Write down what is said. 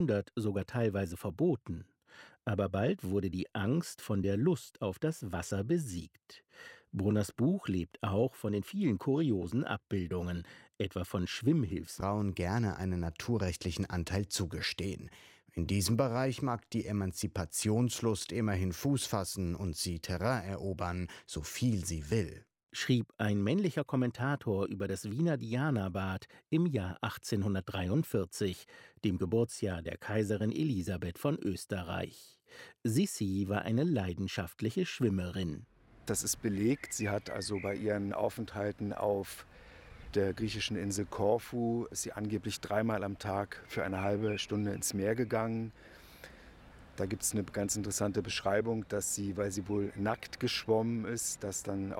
Jahrhundert sogar teilweise verboten. Aber bald wurde die Angst von der Lust auf das Wasser besiegt. Brunners Buch lebt auch von den vielen kuriosen Abbildungen, etwa von Schwimmhilfs. Frauen gerne einen naturrechtlichen Anteil zugestehen. In diesem Bereich mag die Emanzipationslust immerhin Fuß fassen und sie Terrain erobern, so viel sie will. Schrieb ein männlicher Kommentator über das Wiener Dianabad im Jahr 1843, dem Geburtsjahr der Kaiserin Elisabeth von Österreich. Sissi war eine leidenschaftliche Schwimmerin. Das ist belegt. Sie hat also bei ihren Aufenthalten auf der griechischen Insel Korfu ist sie angeblich 3-mal am Tag für eine halbe Stunde ins Meer gegangen. Da gibt es eine ganz interessante Beschreibung, dass sie, weil sie wohl nackt geschwommen ist, dass dann